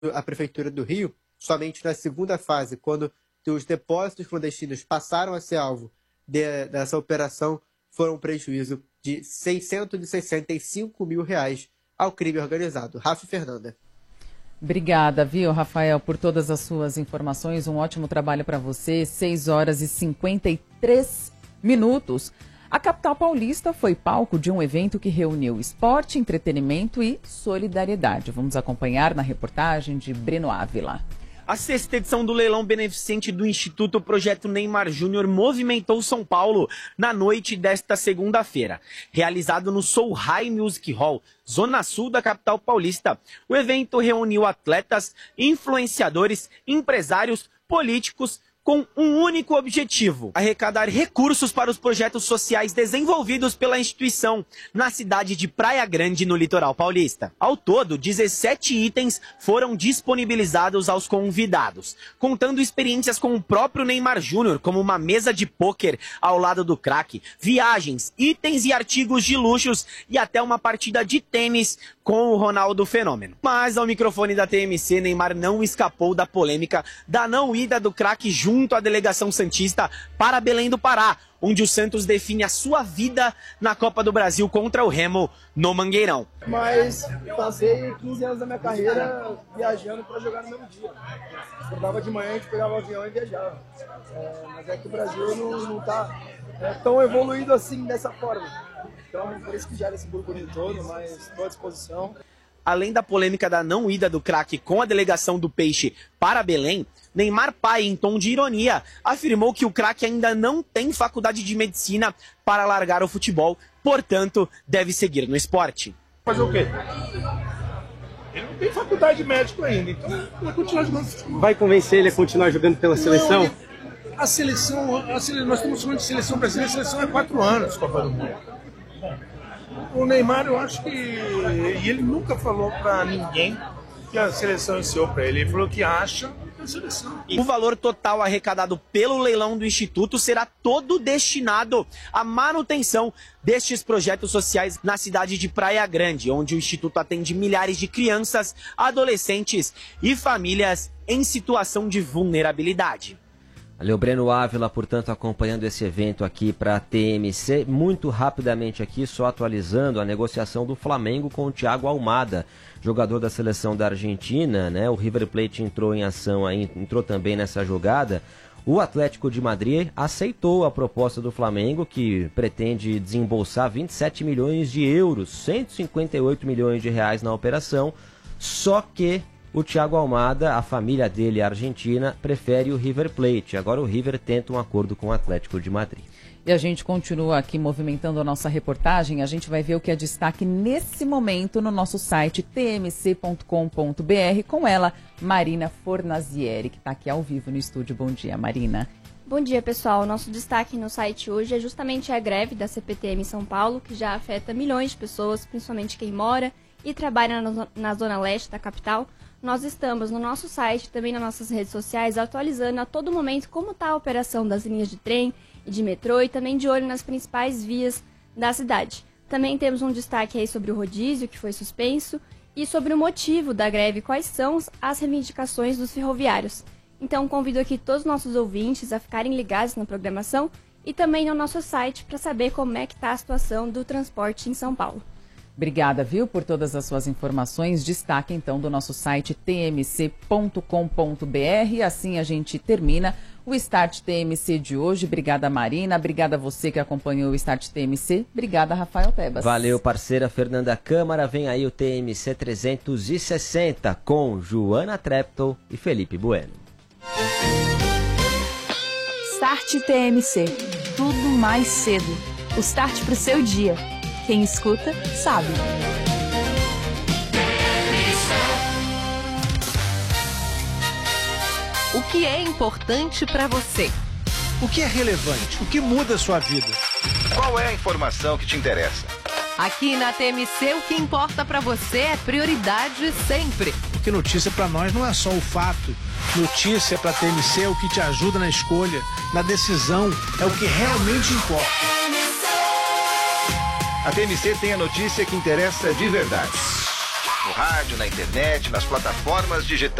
a Prefeitura do Rio, somente na segunda fase, quando os depósitos clandestinos passaram a ser alvo dessa operação, foram um prejuízo de R$ 665 mil ao crime organizado. Rafa e Fernanda. Obrigada, viu, Rafael, por todas as suas informações. Um ótimo trabalho para você. 6h53. A capital paulista foi palco de um evento que reuniu esporte, entretenimento e solidariedade. Vamos acompanhar na reportagem de Breno Ávila. A 6ª edição do leilão beneficente do Instituto Projeto Neymar Júnior movimentou São Paulo na noite desta segunda-feira. Realizado no Soul High Music Hall, zona sul da capital paulista, o evento reuniu atletas, influenciadores, empresários, políticos, com um único objetivo: arrecadar recursos para os projetos sociais desenvolvidos pela instituição na cidade de Praia Grande, no litoral paulista. Ao todo, 17 itens foram disponibilizados aos convidados, contando experiências com o próprio Neymar Júnior, como uma mesa de pôquer ao lado do craque, viagens, itens e artigos de luxos e até uma partida de tênis com o Ronaldo Fenômeno. Mas ao microfone da TMC, Neymar não escapou da polêmica da não ida do craque junto à delegação santista para Belém do Pará, onde o Santos define a sua vida na Copa do Brasil contra o Remo no Mangueirão. Mas passei 15 anos da minha carreira viajando para jogar no mesmo dia. Acordava de manhã, a gente pegava o avião e viajava. Mas é que o Brasil não está tão evoluído assim dessa forma. Então, por isso que gera esse burburinho todo, mas estou à disposição. Além da polêmica da não ida do craque com a delegação do Peixe para Belém, Neymar pai, em tom de ironia, afirmou que o craque ainda não tem faculdade de medicina para largar o futebol, portanto, deve seguir no esporte. Fazer o quê? Ele não tem faculdade de médico ainda, então vai continuar jogando futebol. Vai convencer ele a continuar jogando pela seleção? Não, a seleção, nós estamos falando de seleção brasileira, a seleção é 4 anos, Copa do Mundo. O Neymar, eu acho que ele nunca falou pra ninguém que a seleção ensinou pra ele. Ele falou que acha a seleção. O valor total arrecadado pelo leilão do Instituto será todo destinado à manutenção destes projetos sociais na cidade de Praia Grande, onde o Instituto atende milhares de crianças, adolescentes e famílias em situação de vulnerabilidade. Valeu, Breno Ávila, portanto, acompanhando esse evento aqui para a TMC. Muito rapidamente aqui, só atualizando a negociação do Flamengo com o Thiago Almada, jogador da seleção da Argentina, né? O River Plate entrou em ação, entrou também nessa jogada. O Atlético de Madrid aceitou a proposta do Flamengo, que pretende desembolsar 27 milhões de euros, 158 milhões de reais na operação, só que o Thiago Almada, a família dele, a Argentina, prefere o River Plate. Agora o River tenta um acordo com o Atlético de Madrid. E a gente continua aqui movimentando a nossa reportagem. A gente vai ver o que é destaque nesse momento no nosso site tmc.com.br com ela, Marina Fornazieri, que está aqui ao vivo no estúdio. Bom dia, Marina. Bom dia, pessoal. Nosso destaque no site hoje é justamente a greve da CPTM em São Paulo, que já afeta milhões de pessoas, principalmente quem mora e trabalha na zona leste da capital. Nós estamos no nosso site, também nas nossas redes sociais, atualizando a todo momento como está a operação das linhas de trem e de metrô e também de olho nas principais vias da cidade. Também temos um destaque aí sobre o rodízio, que foi suspenso, e sobre o motivo da greve, quais são as reivindicações dos ferroviários. Então, convido aqui todos os nossos ouvintes a ficarem ligados na programação e também no nosso site para saber como é que está a situação do transporte em São Paulo. Obrigada, viu, por todas as suas informações. Destaque, então, do nosso site tmc.com.br. Assim a gente termina o Start TMC de hoje. Obrigada, Marina. Obrigada a você que acompanhou o Start TMC. Obrigada, Rafael Tebas. Valeu, parceira Fernanda Câmara. Vem aí o TMC 360 com Joana Treptow e Felipe Bueno. Start TMC. Tudo mais cedo. O start para o seu dia. Quem escuta, sabe. O que é importante para você? O que é relevante? O que muda a sua vida? Qual é a informação que te interessa? Aqui na TMC, o que importa para você é prioridade sempre. Porque notícia para nós não é só o fato. Notícia para a TMC é o que te ajuda na escolha, na decisão, é o que realmente importa. A TMC tem a notícia que interessa de verdade. No rádio, na internet, nas plataformas digitais.